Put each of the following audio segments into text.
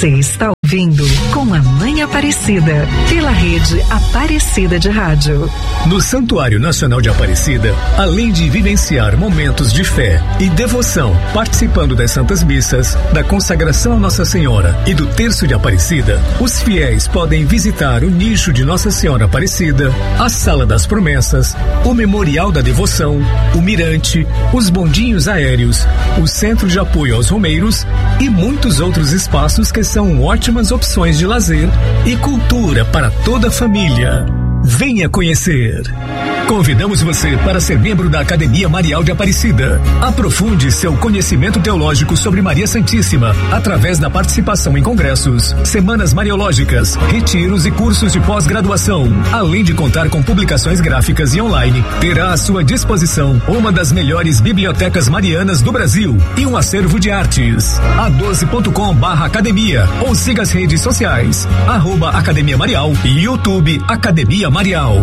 Você está ouvindo Com a Mãe Aparecida, pela rede Aparecida de Rádio. No Santuário Nacional de Aparecida, além de vivenciar momentos de fé e devoção, participando das Santas Missas, da consagração a Nossa Senhora e do Terço de Aparecida, os fiéis podem visitar o nicho de Nossa Senhora Aparecida, a Sala das Promessas, o Memorial da Devoção, o Mirante, os bondinhos aéreos, o Centro de Apoio aos Romeiros e muitos outros espaços que são ótimas opções de lazer e cultura para toda a família. Venha conhecer! Convidamos você para ser membro da Academia Marial de Aparecida. Aprofunde seu conhecimento teológico sobre Maria Santíssima através da participação em congressos, semanas mariológicas, retiros e cursos de pós-graduação. Além de contar com publicações gráficas e online, terá à sua disposição uma das melhores bibliotecas marianas do Brasil e um acervo de artes. a12.com/academia ou siga as redes sociais @Academia Marial e YouTube Academia Marial.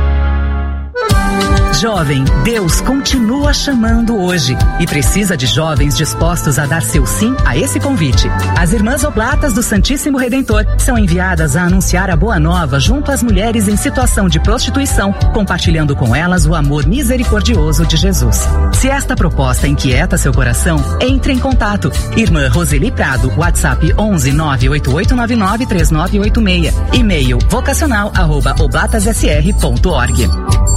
Jovem, Deus continua chamando hoje e precisa de jovens dispostos a dar seu sim a esse convite. As Irmãs Oblatas do Santíssimo Redentor são enviadas a anunciar a boa nova junto às mulheres em situação de prostituição, compartilhando com elas o amor misericordioso de Jesus. Se esta proposta inquieta seu coração, entre em contato. Irmã Roseli Prado, WhatsApp 11 98899 3986, e-mail vocacional@oblatasSR.org.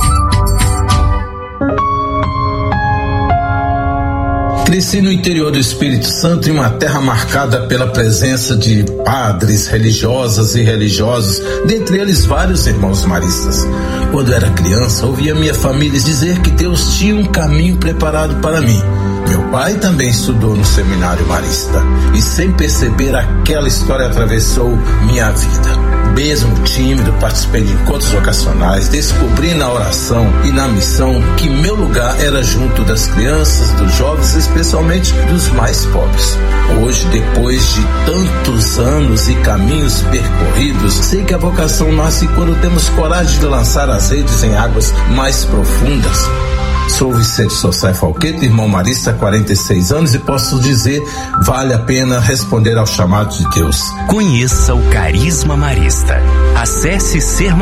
Cresci no interior do Espírito Santo, em uma terra marcada pela presença de padres, religiosas e religiosos, dentre eles vários irmãos maristas. Quando era criança, ouvia minha família dizer que Deus tinha um caminho preparado para mim. Meu pai também estudou no seminário marista e, sem perceber, aquela história atravessou minha vida. Mesmo tímido, participei de encontros vocacionais, descobri na oração e na missão que meu lugar era junto das crianças, dos jovens, especialmente dos mais pobres. Hoje, depois de tantos anos e caminhos percorridos, sei que a vocação nasce quando temos coragem de lançar as redes em águas mais profundas. Sou Vicente Sossai Falqueto, irmão marista há 46 anos e posso dizer, vale a pena responder ao chamado de Deus. Conheça o Carisma Marista. Acesse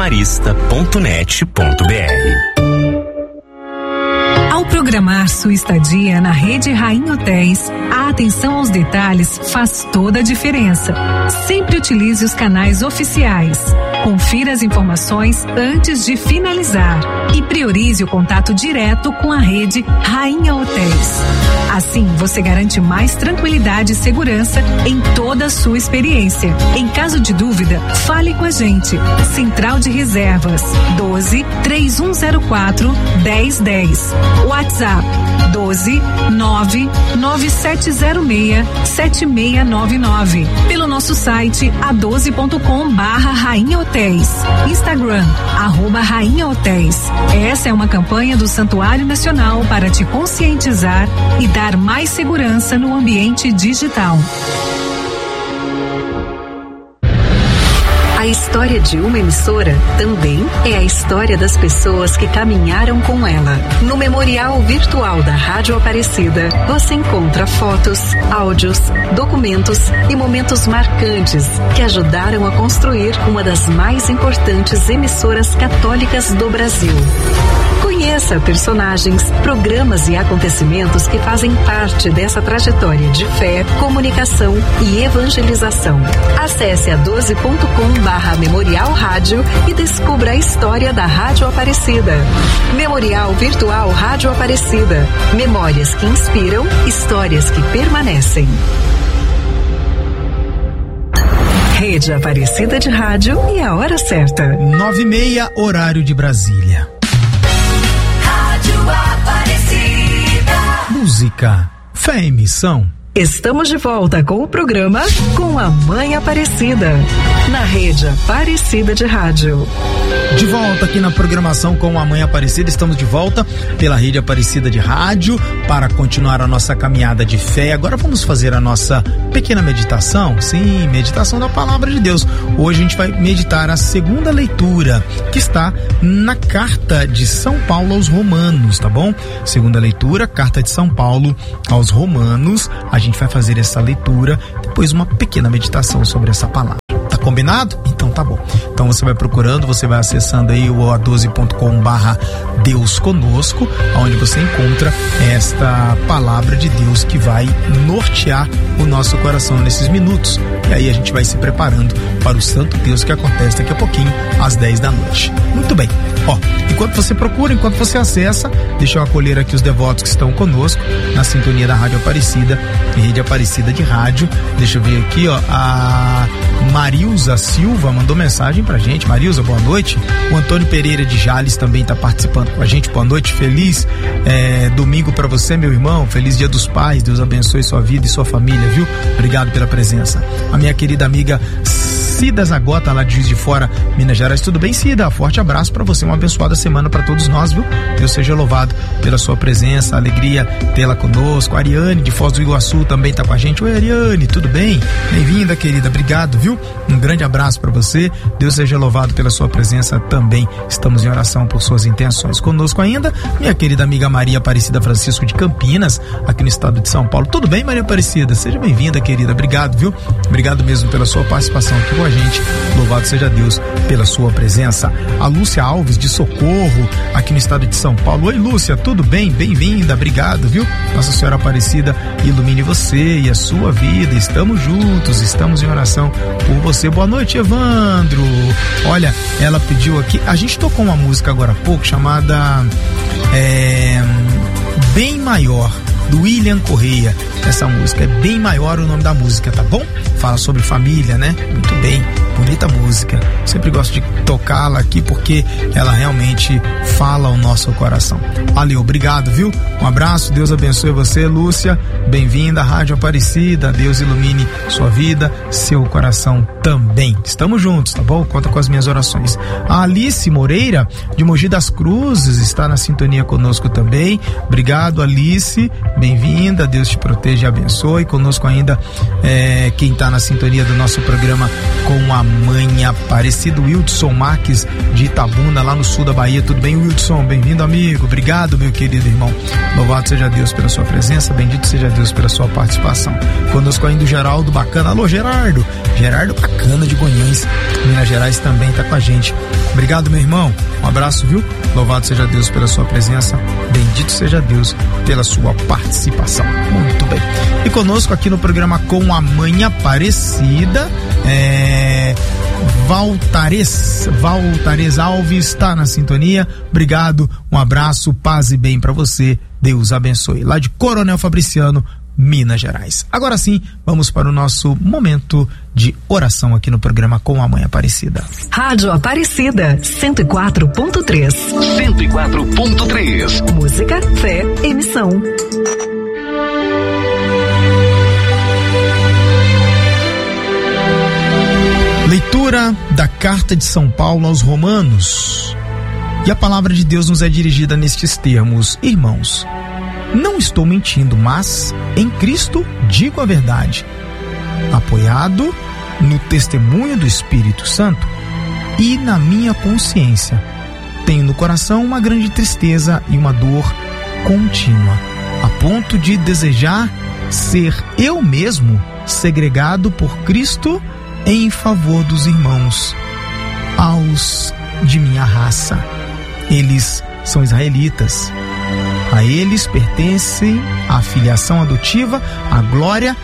sermarista.net.br. Ao programar sua estadia na Rede Rainha Hotéis, a atenção aos detalhes faz toda a diferença. Sempre utilize os canais oficiais. Confira as informações antes de finalizar e priorize o contato direto com a Rede Rainha Hotéis. Assim, você garante mais tranquilidade e segurança em toda a sua experiência. Em caso de dúvida, fale com a gente. Central de Reservas 12 3104 1010. WhatsApp 12 99706 7699. Pelo nosso site a12.com/Rainha Hotéis. Instagram @Rainha Hotéis. Essa é uma campanha do Santuário Nacional para te conscientizar e dar mais segurança no ambiente digital. A história de uma emissora também é a história das pessoas que caminharam com ela. No Memorial Virtual da Rádio Aparecida, você encontra fotos, áudios, documentos e momentos marcantes que ajudaram a construir uma das mais importantes emissoras católicas do Brasil. Conheça personagens, programas e acontecimentos que fazem parte dessa trajetória de fé, comunicação e evangelização. Acesse a12.com/Memorial Rádio e descubra a história da Rádio Aparecida. Memorial Virtual Rádio Aparecida. Memórias que inspiram, histórias que permanecem. Rede Aparecida de Rádio e a hora certa. 9:30, horário de Brasília. Música, fé em missão. Estamos de volta com o programa Com a Mãe Aparecida, na Rede Aparecida de Rádio. De volta aqui na programação Com a Mãe Aparecida, estamos de volta pela Rede Aparecida de Rádio para continuar a nossa caminhada de fé. Agora vamos fazer a nossa pequena meditação, sim, meditação da Palavra de Deus. Hoje a gente vai meditar a segunda leitura, que está na Carta de São Paulo aos Romanos, tá bom? Segunda leitura, Carta de São Paulo aos Romanos. A gente vai fazer essa leitura, depois uma pequena meditação sobre essa palavra. Tá combinado? Então tá bom. Então você vai procurando, você vai acessando aí o a12.com/Deus Conosco, onde você encontra esta palavra de Deus que vai nortear o nosso coração nesses minutos. E aí a gente vai se preparando para o Santo Deus que acontece daqui a pouquinho, às 10 da noite. Muito bem. Ó, enquanto você procura, enquanto você acessa, deixa eu acolher aqui os devotos que estão conosco na sintonia da Rádio Aparecida, Rede Aparecida de Rádio. Deixa eu ver aqui, ó, a Marilza Silva mandou mensagem pra gente. Marilza, boa noite. O Antônio Pereira de Jales também tá participando com a gente. Boa noite, feliz domingo pra você, meu irmão. Feliz Dia dos Pais. Deus abençoe sua vida e sua família, viu? Obrigado pela presença. A minha querida amiga Cida Zagota, lá de Juiz de Fora, Minas Gerais. Tudo bem, Cida? Forte abraço pra você, uma abençoada semana pra todos nós, viu? Deus seja louvado pela sua presença, alegria tê-la conosco. A Ariane de Foz do Iguaçu também tá com a gente. Oi, Ariane, tudo bem? Bem-vinda, querida, obrigado, viu? Um grande abraço pra você, Deus seja louvado pela sua presença também. Estamos em oração por suas intenções. Conosco ainda, minha querida amiga Maria Aparecida Francisco de Campinas, aqui no estado de São Paulo. Tudo bem, Maria Aparecida? Seja bem-vinda, querida, obrigado, viu? Obrigado mesmo pela sua participação aqui com a gente. Louvado seja Deus pela sua presença. A Lúcia Alves de Socorro, aqui no estado de São Paulo. Oi, Lúcia, tudo bem? Bem-vinda, obrigado, viu? Nossa Senhora Aparecida ilumine você e a sua vida. Estamos juntos, estamos em oração por você. Boa noite, Evandro. Olha, ela pediu aqui, a gente tocou uma música agora há pouco chamada Bem Maior, do William Correia. Essa música é Bem Maior, o nome da música, tá bom? Fala sobre família, né? Muito bem, bonita música. Sempre gosto de tocá-la aqui porque ela realmente fala ao nosso coração. Valeu, obrigado, viu? Um abraço, Deus abençoe você, Lúcia. Bem-vinda à Rádio Aparecida. Deus ilumine sua vida, seu coração também. Estamos juntos, tá bom? Conta com as minhas orações. A Alice Moreira, de Mogi das Cruzes, está na sintonia conosco também. Obrigado, Alice. Bem-vinda, Deus te proteja e abençoe. Conosco ainda quem está na sintonia do nosso programa com a Mãe Aparecida, Wildson Marques de Itabuna, lá no sul da Bahia. Tudo bem, Wildson? Bem-vindo, amigo. Obrigado, meu querido irmão. Louvado seja Deus pela sua presença, bendito seja Deus pela sua participação. Conosco ainda o Geraldo Bacana. Alô, Gerardo. Gerardo Bacana de Goiânia, Minas Gerais, também está com a gente. Obrigado, meu irmão. Um abraço, viu? Louvado seja Deus pela sua presença, bendito seja Deus pela sua participação. Muito bem. E conosco aqui no programa com a Mãe Aparecida, Valtares Alves está na sintonia. Obrigado, um abraço, paz e bem para você. Deus abençoe. Lá de Coronel Fabriciano, Minas Gerais. Agora sim, vamos para o nosso momento de oração aqui no programa com a Mãe Aparecida. Rádio Aparecida 104.3. 104.3. Música, fé, emissão. Leitura da Carta de São Paulo aos Romanos. E a palavra de Deus nos é dirigida nestes termos: irmãos, não estou mentindo, mas em Cristo digo a verdade, apoiado no testemunho do Espírito Santo e na minha consciência. Tenho no coração uma grande tristeza e uma dor contínua, a ponto de desejar ser eu mesmo segregado por Cristo em favor dos irmãos, aos de minha raça. Eles são israelitas. A eles pertencem a filiação adotiva, a glória,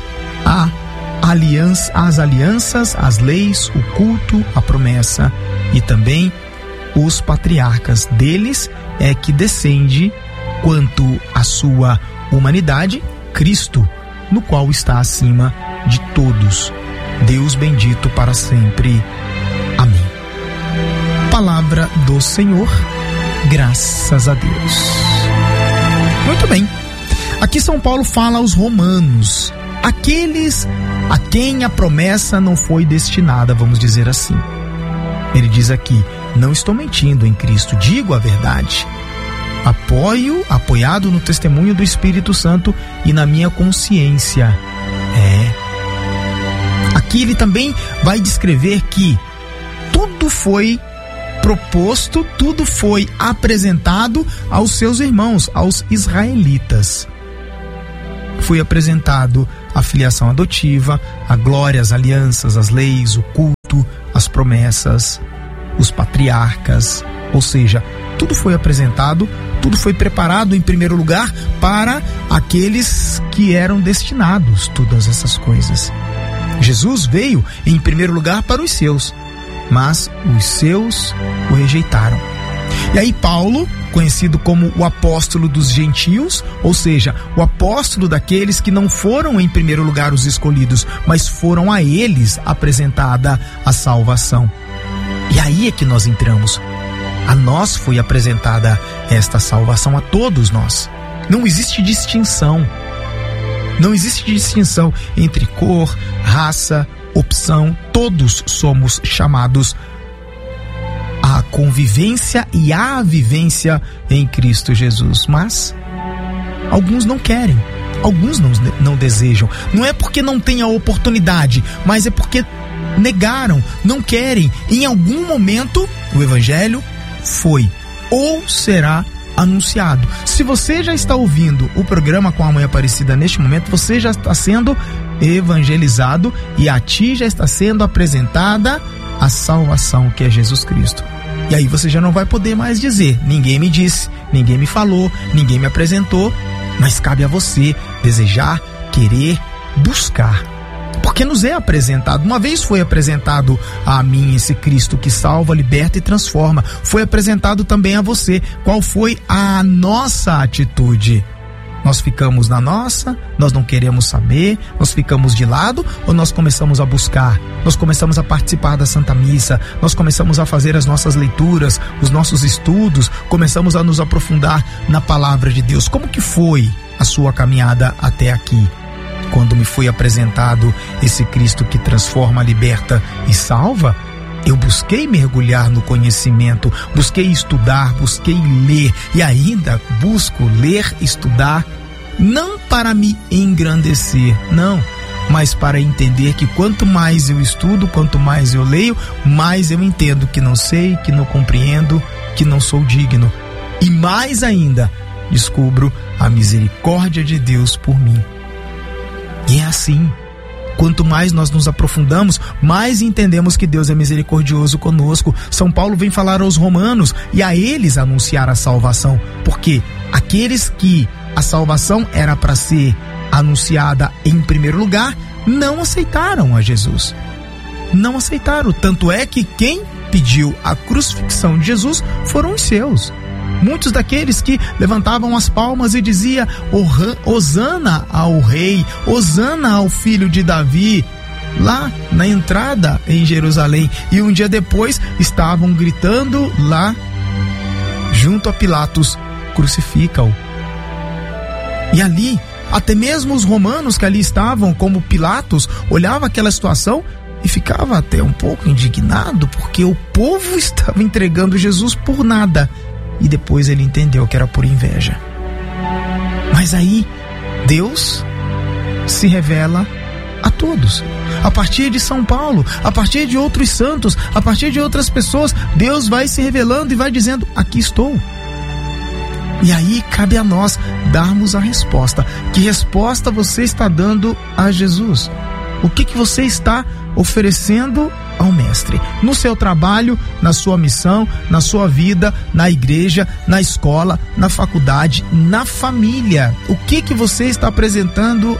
as alianças, as leis, o culto, a promessa e também os patriarcas. Deles é que descende, quanto à sua humanidade, Cristo, no qual está acima de todos. Deus bendito para sempre. Amém. Palavra do Senhor. Graças a Deus. Muito bem. Aqui São Paulo fala aos romanos, aqueles a quem a promessa não foi destinada, vamos dizer assim. Ele diz aqui: não estou mentindo em Cristo, digo a verdade. Apoiado no testemunho do Espírito Santo e na minha consciência. Aqui ele também vai descrever que tudo foi proposto, tudo foi apresentado aos seus irmãos, aos israelitas. Foi apresentado a filiação adotiva, a glória, as alianças, as leis, o culto, as promessas, os patriarcas, ou seja, tudo foi apresentado, tudo foi preparado em primeiro lugar para aqueles que eram destinados, todas essas coisas. Jesus veio em primeiro lugar para os seus, mas os seus o rejeitaram. E aí Paulo, conhecido como o apóstolo dos gentios, ou seja, o apóstolo daqueles que não foram em primeiro lugar os escolhidos, mas foram a eles apresentada a salvação. E aí é que nós entramos. A nós foi apresentada esta salvação, a todos nós. Não existe distinção. Não existe distinção entre cor, raça, opção. Todos somos chamados à convivência e à vivência em Cristo Jesus. Mas alguns não querem, alguns não desejam. Não é porque não tem a oportunidade, mas é porque negaram, não querem. Em algum momento o evangelho foi ou será anunciado. Se você já está ouvindo o programa com a Mãe Aparecida neste momento, você já está sendo evangelizado e a ti já está sendo apresentada a salvação, que é Jesus Cristo. E aí você já não vai poder mais dizer: ninguém me disse, ninguém me falou, ninguém me apresentou. Mas cabe a você desejar, querer, buscar. Porque nos é apresentado. Uma vez foi apresentado a mim esse Cristo que salva, liberta e transforma. Foi apresentado também a você. Qual foi a nossa atitude? Nós ficamos na nossa, nós não queremos saber, nós ficamos de lado, ou nós começamos a buscar? Nós começamos a participar da Santa Missa, nós começamos a fazer as nossas leituras, os nossos estudos, começamos a nos aprofundar na palavra de Deus. Como que foi a sua caminhada até aqui? Quando me foi apresentado esse Cristo que transforma, liberta e salva, eu busquei mergulhar no conhecimento, busquei estudar, busquei ler e ainda busco ler, estudar, não para me engrandecer, não, mas para entender que quanto mais eu estudo, quanto mais eu leio, mais eu entendo que não sei, que não compreendo, que não sou digno. E mais ainda, descubro a misericórdia de Deus por mim. E é assim. Quanto mais nós nos aprofundamos, mais entendemos que Deus é misericordioso conosco. São Paulo vem falar aos romanos e a eles anunciar a salvação, porque aqueles que a salvação era para ser anunciada em primeiro lugar, não aceitaram a Jesus. Não aceitaram. Tanto é que quem pediu a crucifixão de Jesus foram os seus. Muitos daqueles que levantavam as palmas e diziam: Hosana ao rei, Hosana ao filho de Davi, lá na entrada em Jerusalém. E um dia depois estavam gritando lá junto a Pilatos: crucifica-o. E ali, até mesmo os romanos que ali estavam, como Pilatos, olhava aquela situação e ficava até um pouco indignado, porque o povo estava entregando Jesus por nada. E depois ele entendeu que era por inveja. Mas aí Deus se revela a todos. A partir de São Paulo, a partir de outros santos, a partir de outras pessoas, Deus vai se revelando e vai dizendo: aqui estou. E aí cabe a nós darmos a resposta. Que resposta você está dando a Jesus? O que você está oferecendo ao Mestre? No seu trabalho, na sua missão, na sua vida, na igreja, na escola, na faculdade, na família. O que você está apresentando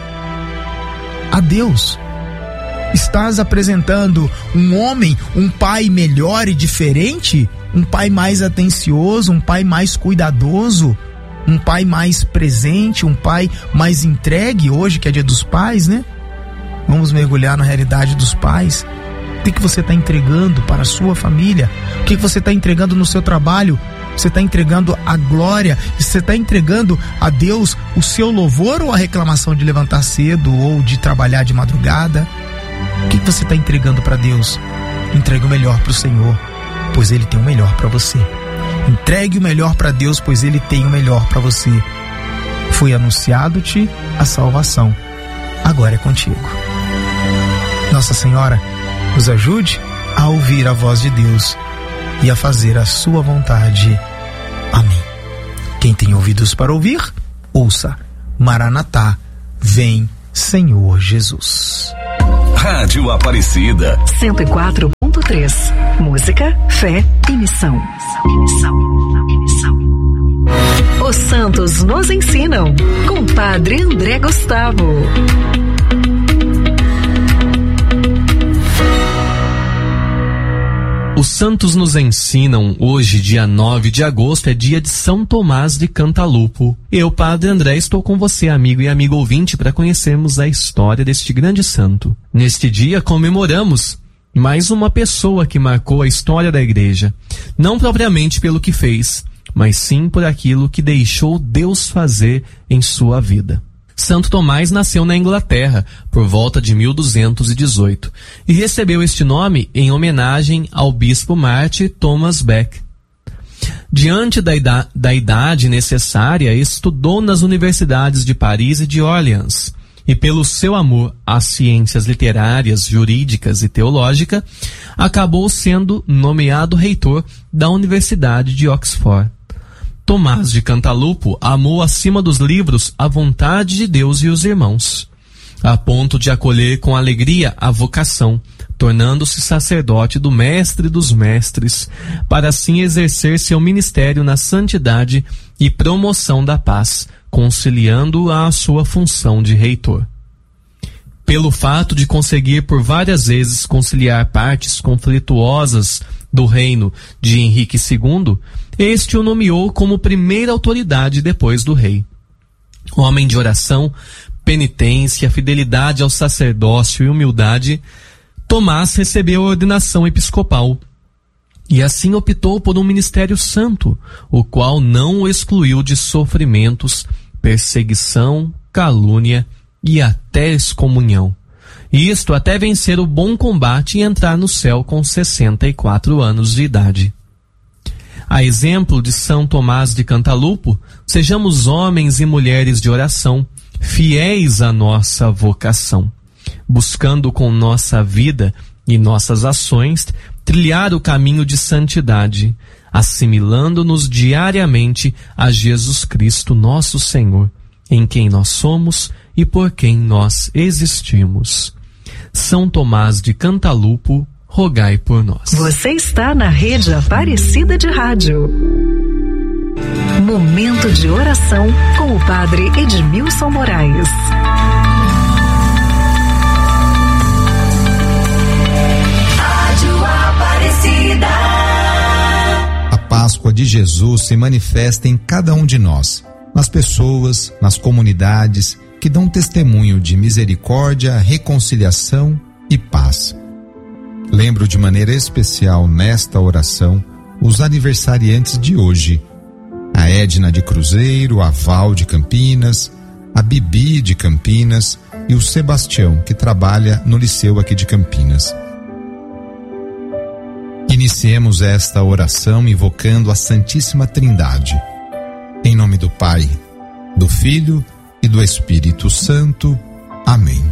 a Deus? Estás apresentando um homem, um pai melhor e diferente? Um pai mais atencioso, um pai mais cuidadoso, um pai mais presente, um pai mais entregue? Hoje que é dia dos pais, né? Vamos mergulhar na realidade dos pais. O que você está entregando para a sua família? O que você está entregando no seu trabalho? Você está entregando a glória? Você está entregando a Deus o seu louvor ou a reclamação de levantar cedo ou de trabalhar de madrugada? O que você está entregando para Deus? Entregue o melhor para o Senhor, pois Ele tem o melhor para você. Entregue o melhor para Deus, pois Ele tem o melhor para você. Foi anunciado-te a salvação. Agora é contigo. Nossa Senhora nos ajude a ouvir a voz de Deus e a fazer a sua vontade. Amém. Quem tem ouvidos para ouvir, ouça. Maranatá, vem Senhor Jesus. Rádio Aparecida 104.3. Música, fé e missão. Os santos nos ensinam, com o Padre André Gustavo. Os santos nos ensinam. Hoje, dia 9 de agosto, é dia de São Tomás de Cantalupo. Eu, Padre André, estou com você, amigo e amigo ouvinte, para conhecermos a história deste grande santo. Neste dia, comemoramos mais uma pessoa que marcou a história da Igreja, não propriamente pelo que fez, mas sim por aquilo que deixou Deus fazer em sua vida. Santo Tomás nasceu na Inglaterra por volta de 1218 e recebeu este nome em homenagem ao bispo mártir Thomas Beck. Diante da idade necessária, estudou nas universidades de Paris e de Orleans, e pelo seu amor às ciências literárias, jurídicas e teológica, acabou sendo nomeado reitor da Universidade de Oxford. Tomás de Cantalupo amou acima dos livros a vontade de Deus e os irmãos, a ponto de acolher com alegria a vocação, tornando-se sacerdote do Mestre dos Mestres, para assim exercer seu ministério na santidade e promoção da paz, conciliando à sua função de reitor. Pelo fato de conseguir por várias vezes conciliar partes conflituosas do reino de Henrique II, este o nomeou como primeira autoridade depois do rei. Homem de oração, penitência, fidelidade ao sacerdócio e humildade, Tomás recebeu a ordenação episcopal e assim optou por um ministério santo, o qual não o excluiu de sofrimentos, perseguição, calúnia e até excomunhão. Isto até vencer o bom combate e entrar no céu com 64 anos de idade. A exemplo de São Tomás de Cantalupo, sejamos homens e mulheres de oração, fiéis à nossa vocação, buscando com nossa vida e nossas ações trilhar o caminho de santidade, assimilando-nos diariamente a Jesus Cristo, nosso Senhor, em quem nós somos e por quem nós existimos. São Tomás de Cantalupo, rogai por nós. Você está na Rede Aparecida de Rádio. Momento de oração com o Padre Edmilson Moraes. Rádio Aparecida. A Páscoa de Jesus se manifesta em cada um de nós, nas pessoas, nas comunidades que dão testemunho de misericórdia, reconciliação e paz. Lembro de maneira especial nesta oração os aniversariantes de hoje: a Edna de Cruzeiro, a Val de Campinas, a Bibi de Campinas e o Sebastião, que trabalha no liceu aqui de Campinas. Iniciemos esta oração invocando a Santíssima Trindade. Em nome do Pai, do Filho e do Espírito Santo. Amém.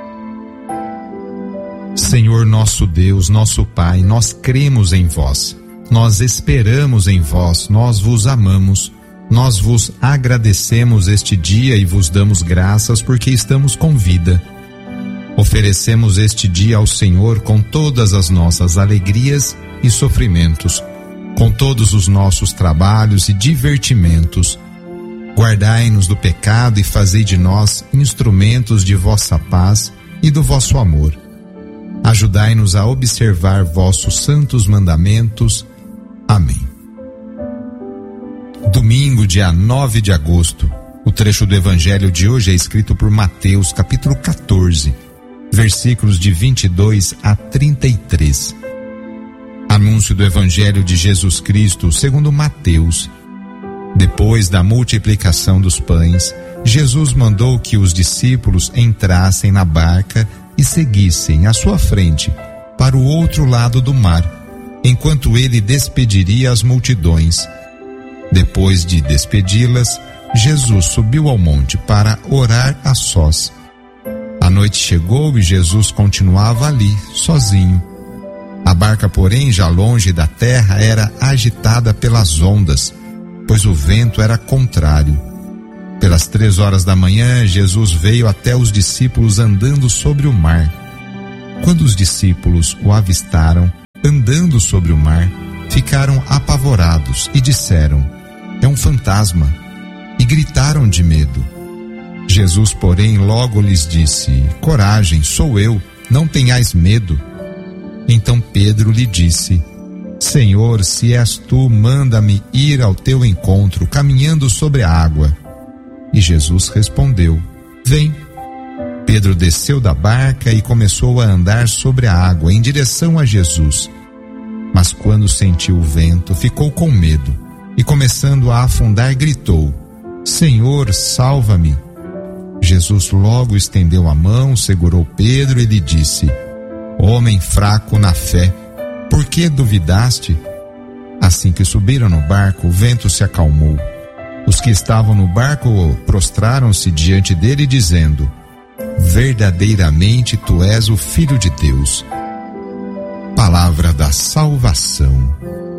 Senhor nosso Deus, nosso Pai, nós cremos em vós, nós esperamos em vós, nós vos amamos, nós vos agradecemos este dia e vos damos graças porque estamos com vida. Oferecemos este dia ao Senhor com todas as nossas alegrias e sofrimentos, com todos os nossos trabalhos e divertimentos. Guardai-nos do pecado e fazei de nós instrumentos de vossa paz e do vosso amor. Ajudai-nos a observar vossos santos mandamentos. Amém. Domingo, dia 9 de agosto. O trecho do Evangelho de hoje é escrito por Mateus, capítulo 14, versículos de 22 a 33. Anúncio do Evangelho de Jesus Cristo segundo Mateus. Depois da multiplicação dos pães, Jesus mandou que os discípulos entrassem na barca e seguissem à sua frente para o outro lado do mar, enquanto ele despediria as multidões. Depois de despedi-las, Jesus subiu ao monte para orar a sós. A noite chegou e Jesus continuava ali, sozinho. A barca, porém, já longe da terra, era agitada pelas ondas, pois o vento era contrário. Pelas 3h da manhã, Jesus veio até os discípulos andando sobre o mar. Quando os discípulos o avistaram, andando sobre o mar, ficaram apavorados e disseram: é um fantasma, e gritaram de medo. Jesus, porém, logo lhes disse: coragem, sou eu, não tenhais medo. Então Pedro lhe disse: Senhor, se és tu, manda-me ir ao teu encontro, caminhando sobre a água. E Jesus respondeu: vem. Pedro desceu da barca e começou a andar sobre a água em direção a Jesus. Mas quando sentiu o vento, ficou com medo e, começando a afundar, gritou: Senhor, salva-me. Jesus logo estendeu a mão, segurou Pedro e lhe disse: homem fraco na fé, por que duvidaste? Assim que subiram no barco, o vento se acalmou. Os que estavam no barco prostraram-se diante dele, dizendo: verdadeiramente tu és o Filho de Deus. Palavra da salvação.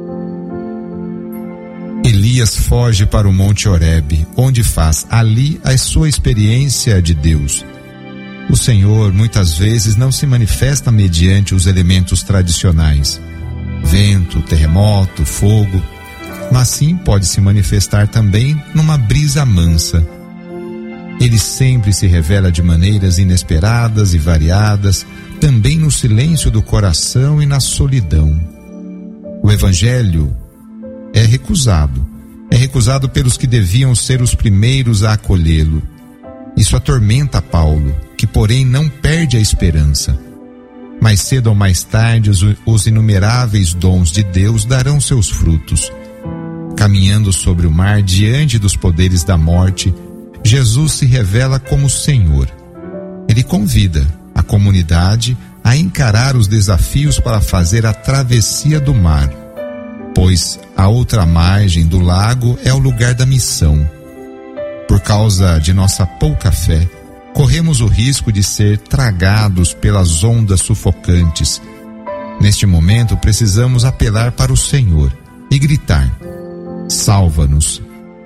Elias foge para o Monte Horebe, onde faz ali a sua experiência de Deus. O Senhor muitas vezes não se manifesta mediante os elementos tradicionais, vento, terremoto, fogo, mas sim pode se manifestar também numa brisa mansa. Ele sempre se revela de maneiras inesperadas e variadas, também no silêncio do coração e na solidão. O Evangelho é recusado pelos que deviam ser os primeiros a acolhê-lo. Isso atormenta Paulo, que porém não perde a esperança. Mais cedo ou mais tarde, os inumeráveis dons de Deus darão seus frutos. Caminhando sobre o mar diante dos poderes da morte, Jesus se revela como Senhor. Ele convida a comunidade a encarar os desafios para fazer a travessia do mar, pois a outra margem do lago é o lugar da missão. Por causa de nossa pouca fé, corremos o risco de ser tragados pelas ondas sufocantes. Neste momento, precisamos apelar para o Senhor e gritar: salva-nos.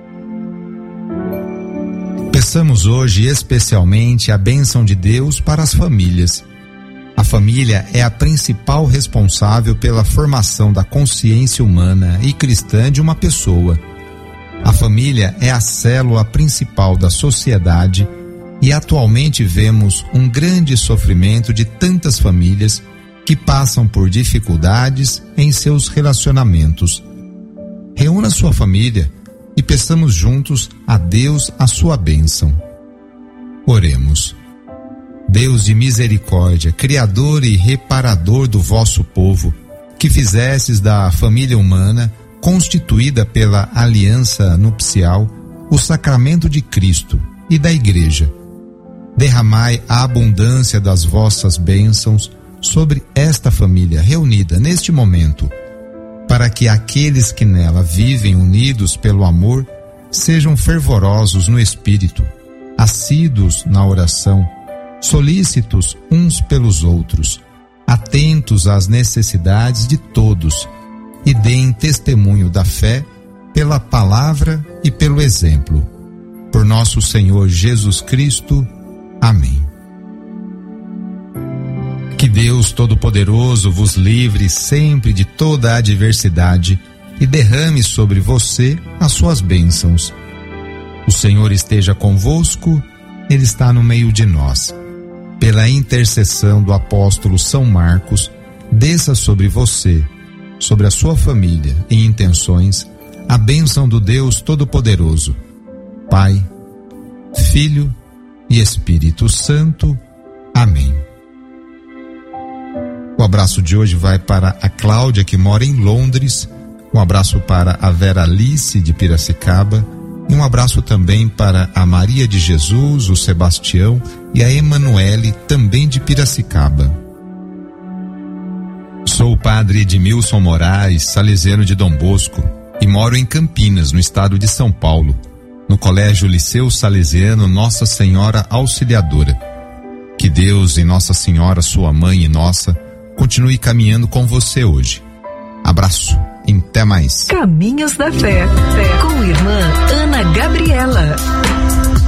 Peçamos hoje especialmente a bênção de Deus para as famílias. A família é a principal responsável pela formação da consciência humana e cristã de uma pessoa. A família é a célula principal da sociedade e atualmente vemos um grande sofrimento de tantas famílias que passam por dificuldades em seus relacionamentos. Reúna sua família e peçamos juntos a Deus a sua bênção. Oremos. Deus de misericórdia, Criador e Reparador do vosso povo, que fizestes da família humana, constituída pela aliança nupcial, o sacramento de Cristo e da Igreja. Derramai a abundância das vossas bênçãos sobre esta família reunida neste momento, para que aqueles que nela vivem unidos pelo amor sejam fervorosos no espírito, assíduos na oração, solícitos uns pelos outros, atentos às necessidades de todos e deem testemunho da fé pela palavra e pelo exemplo. Por nosso Senhor Jesus Cristo. Amém. Que Deus Todo-Poderoso vos livre sempre de toda a adversidade e derrame sobre você as suas bênçãos. O Senhor esteja convosco, Ele está no meio de nós. Pela intercessão do apóstolo São Marcos, desça sobre você, sobre a sua família e intenções, a bênção do Deus Todo-Poderoso, Pai, Filho e Espírito Santo. Amém. O abraço de hoje vai para a Cláudia, que mora em Londres, um abraço para a Vera Alice de Piracicaba e um abraço também para a Maria de Jesus, o Sebastião e a Emanuele, também de Piracicaba. Sou o padre Edmilson Moraes, salesiano de Dom Bosco, e moro em Campinas, no estado de São Paulo, no Colégio Liceu Salesiano Nossa Senhora Auxiliadora. Que Deus e Nossa Senhora, sua mãe e nossa, continue caminhando com você hoje. Abraço e até mais. Caminhos da Fé, com irmã Ana Gabriela.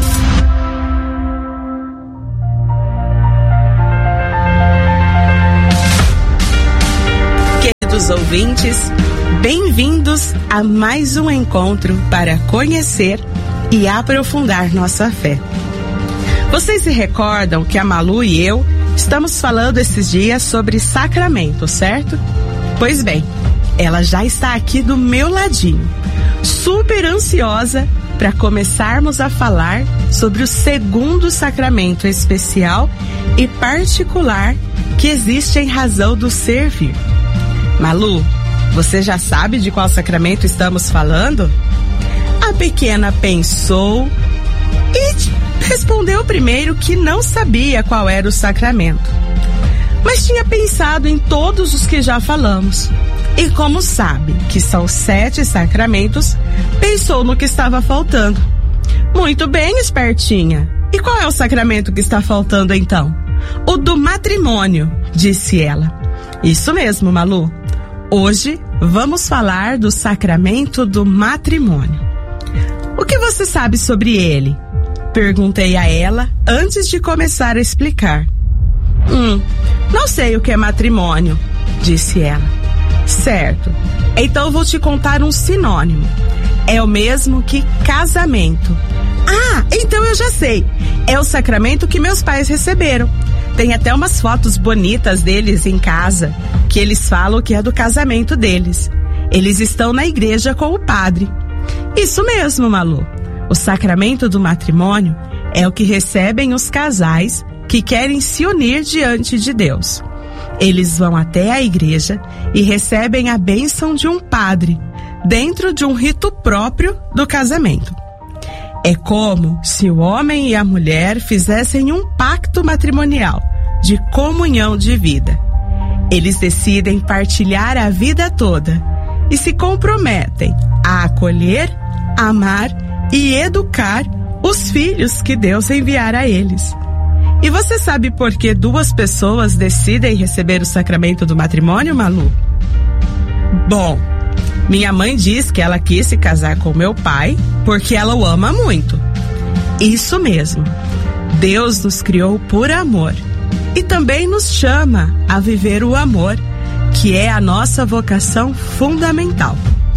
queridos ouvintes, bem-vindos a mais um encontro para conhecer e aprofundar nossa fé. Vocês se recordam que a Malu e eu estamos falando esses dias sobre sacramento, certo? Pois bem, ela já está aqui do meu ladinho, super ansiosa para começarmos a falar sobre o segundo sacramento especial e particular que existe em razão do servir. Malu, você já sabe de qual sacramento estamos falando? A pequena pensou e respondeu primeiro que não sabia qual era o sacramento, mas tinha pensado em todos os que já falamos. E como sabe que são 7 sacramentos, pensou no que estava faltando. Muito bem, espertinha. E qual é o sacramento que está faltando então? O do matrimônio, disse ela. Isso mesmo, Malu. Hoje vamos falar do sacramento do matrimônio. O que você sabe sobre ele? Perguntei a ela antes de começar a explicar. Não sei o que é matrimônio, disse ela. Certo, então vou te contar um sinônimo. É o mesmo que casamento. Ah, então eu já sei. É o sacramento que meus pais receberam. Tem até umas fotos bonitas deles em casa, que eles falam que é do casamento deles. Eles estão na igreja com o padre. Isso mesmo, Malu. O sacramento do matrimônio é o que recebem os casais que querem se unir diante de Deus. Eles vão até a igreja e recebem a bênção de um padre, dentro de um rito próprio do casamento. É como se o homem e a mulher fizessem um pacto matrimonial de comunhão de vida. Eles decidem partilhar a vida toda e se comprometem a acolher, amar e educar os filhos que Deus enviar a eles. E você sabe por que 2 pessoas decidem receber o sacramento do matrimônio, Malu? Bom, minha mãe diz que ela quis se casar com meu pai porque ela o ama muito. Isso mesmo. Deus nos criou por amor e também nos chama a viver o amor, que é a nossa vocação fundamental.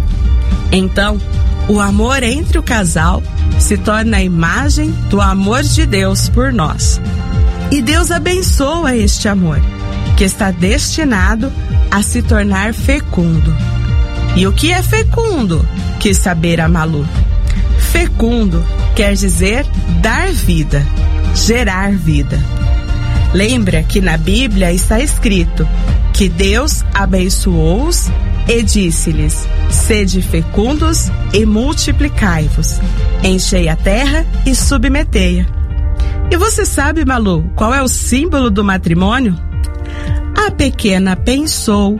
Então, o amor entre o casal se torna a imagem do amor de Deus por nós. E Deus abençoa este amor, que está destinado a se tornar fecundo. E o que é fecundo? Quis saber a Malu. Fecundo quer dizer dar vida, gerar vida. Lembra que na Bíblia está escrito que Deus abençoou-os e disse-lhes: sede fecundos e multiplicai-vos, enchei a terra e submetei-a. E você sabe, Malu, qual é o símbolo do matrimônio? A pequena pensou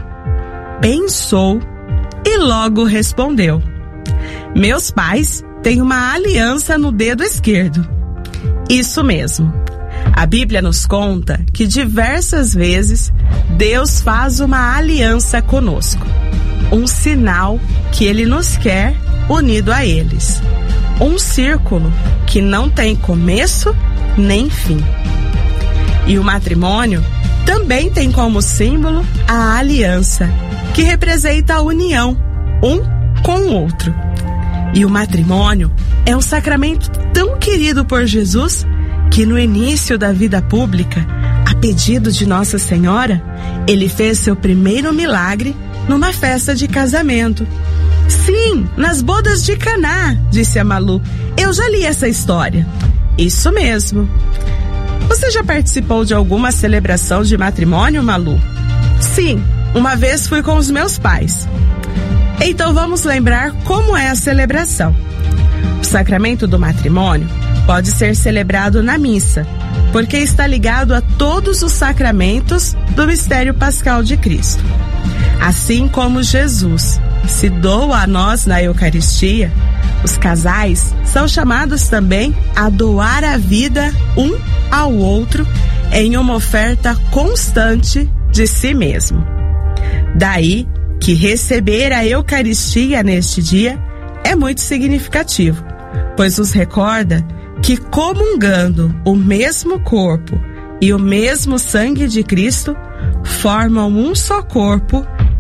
e logo respondeu: meus pais têm uma aliança no dedo esquerdo. Isso mesmo. A Bíblia nos conta que diversas vezes Deus faz uma aliança conosco, um sinal que Ele nos quer unido a eles. Um círculo que não tem começo nem fim. E o matrimônio também tem como símbolo a aliança, que representa a união, um com o outro. E o matrimônio é um sacramento tão querido por Jesus que no início da vida pública, a pedido de Nossa Senhora, ele fez seu primeiro milagre numa festa de casamento. Sim, nas bodas de Caná, disse a Malu. Eu já li essa história. Isso mesmo. Você já participou de alguma celebração de matrimônio, Malu? Sim, uma vez fui com os meus pais. Então vamos lembrar como é a celebração. O sacramento do matrimônio pode ser celebrado na missa, porque está ligado a todos os sacramentos do mistério pascal de Cristo. Assim como Jesus se doa a nós na Eucaristia, os casais são chamados também a doar a vida um ao outro em uma oferta constante de si mesmo. Daí que receber a Eucaristia neste dia é muito significativo, pois nos recorda que, comungando o mesmo corpo e o mesmo sangue de Cristo, formam um só corpo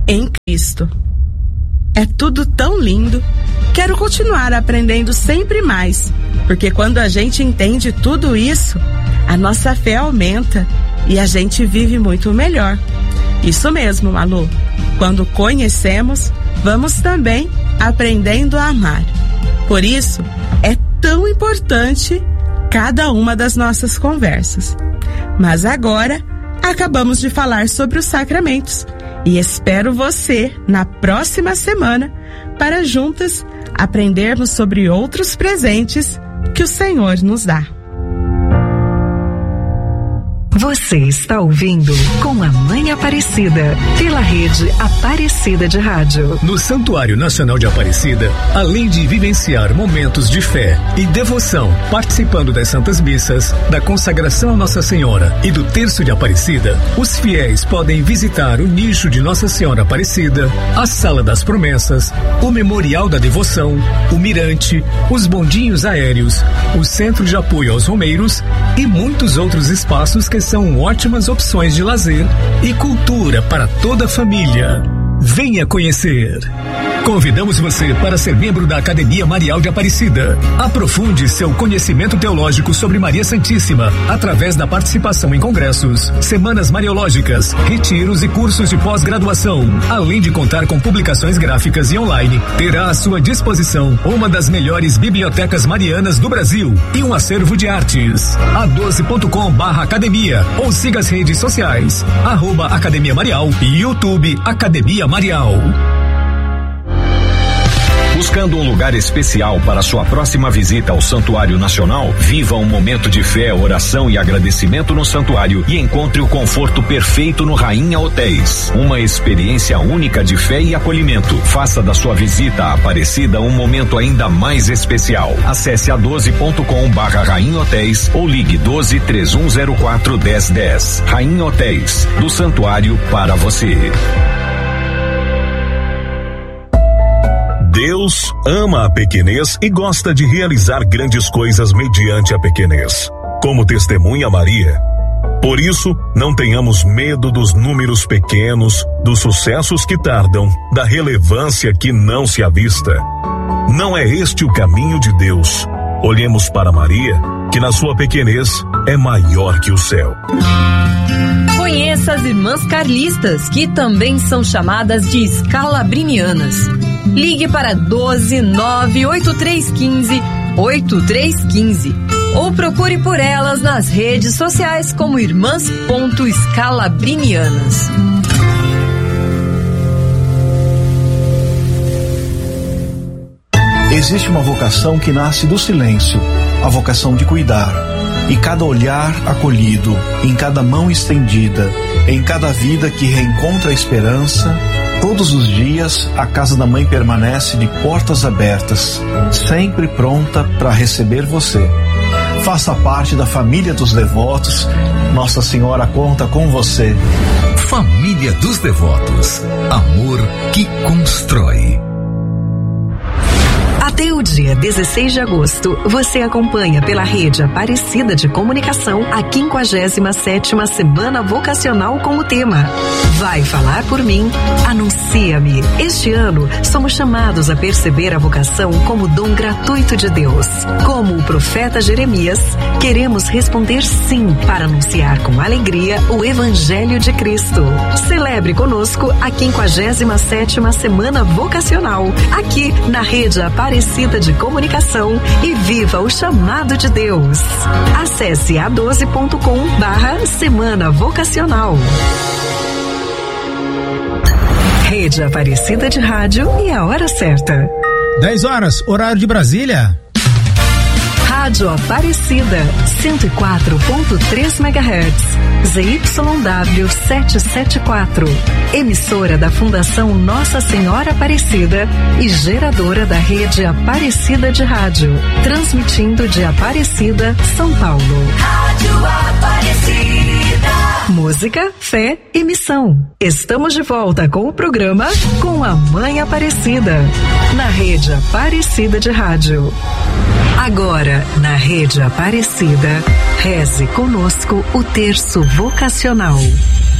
em Cristo. É tudo tão lindo. Quero continuar aprendendo sempre mais, porque quando a gente entende tudo isso, a nossa fé aumenta e a gente vive muito melhor. Isso mesmo, Malu. Quando conhecemos, vamos também aprendendo a amar. Por isso, é tão importante cada uma das nossas conversas. Mas agora, acabamos de falar sobre os sacramentos e espero você na próxima semana para juntas aprendermos sobre outros presentes que o Senhor nos dá. Você está ouvindo Com a Mãe Aparecida, pela rede Aparecida de Rádio. No Santuário Nacional de Aparecida, além de vivenciar momentos de fé e devoção, participando das Santas Missas, da consagração a Nossa Senhora e do Terço de Aparecida, os fiéis podem visitar o nicho de Nossa Senhora Aparecida, a Sala das Promessas, o Memorial da Devoção, o Mirante, os bondinhos aéreos, o Centro de Apoio aos Romeiros e muitos outros espaços que são ótimas opções de lazer e cultura para toda a família. Venha conhecer! Convidamos você para ser membro da Academia Marial de Aparecida. Aprofunde seu conhecimento teológico sobre Maria Santíssima através da participação em congressos, semanas mariológicas, retiros e cursos de pós-graduação. Além de contar com publicações gráficas e online, terá à sua disposição uma das melhores bibliotecas marianas do Brasil e um acervo de artes. a12.com/academia ou siga as redes sociais @Academia Marial e YouTube Academia Marial. Buscando um lugar especial para sua próxima visita ao Santuário Nacional? Viva um momento de fé, oração e agradecimento no santuário e encontre o conforto perfeito no Rainha Hotéis. Uma experiência única de fé e acolhimento. Faça da sua visita à Aparecida um momento ainda mais especial. Acesse a12.com/Rainha Hotéis ou ligue 12-3104-1010. Rainha Hotéis, do santuário para você. Deus ama a pequenez e gosta de realizar grandes coisas mediante a pequenez, como testemunha Maria. Por isso, não tenhamos medo dos números pequenos, dos sucessos que tardam, da relevância que não se avista. Não é este o caminho de Deus. Olhemos para Maria, que na sua pequenez é maior que o céu. Conheça as irmãs carlistas, que também são chamadas de escalabrinianas. Ligue para 1298315-8315 ou procure por elas nas redes sociais como irmãs.escalabrinianas. Existe uma vocação que nasce do silêncio, a vocação de cuidar. E cada olhar acolhido, em cada mão estendida, em cada vida que reencontra a esperança, todos os dias a Casa da Mãe permanece de portas abertas, sempre pronta para receber você. Faça parte da família dos devotos, Nossa Senhora conta com você. Família dos Devotos, amor que constrói. Até o dia 16 de agosto, você acompanha pela rede Aparecida de Comunicação a 57ª Semana Vocacional com o tema Vai Falar por Mim, Anuncia-me. Este ano, somos chamados a perceber a vocação como dom gratuito de Deus. Como o profeta Jeremias, queremos responder sim para anunciar com alegria o Evangelho de Cristo. Celebre conosco a 57ª Semana Vocacional, aqui na rede Aparecida de Comunicação e viva o chamado de Deus. Acesse a12.com/Semana Vocacional. Rede Aparecida de Rádio e a hora certa. 10 horas, horário de Brasília. Rádio Aparecida, 104.3 MHz, ZYW 774, emissora da Fundação Nossa Senhora Aparecida e geradora da rede Aparecida de Rádio, transmitindo de Aparecida, São Paulo. Rádio Aparecida. Música, fé e missão. Estamos de volta com o programa Com a Mãe Aparecida, na rede Aparecida de Rádio. Agora, na rede Aparecida, reze conosco o terço vocacional.